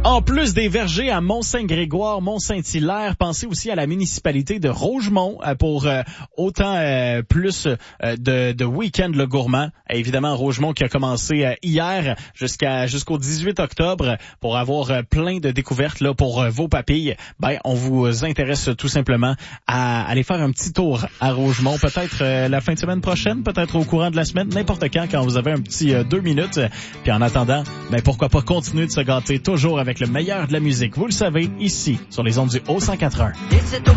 En plus des vergers à Mont-Saint-Grégoire, Mont-Saint-Hilaire, pensez aussi à la municipalité de Rougemont pour autant plus de week-end le gourmand. Évidemment, Rougemont qui a commencé hier jusqu'au 18 octobre pour avoir plein de découvertes là pour vos papilles. On vous intéresse tout simplement à aller faire un petit tour à Rougemont, peut-être la fin de semaine prochaine, peut-être au courant de la semaine, n'importe quand vous avez un petit 2 minutes. Puis en attendant, pourquoi pas continuer de se gâter toujours avec le meilleur de la musique. Vous le savez, ici, sur les ondes du Haut 104.1.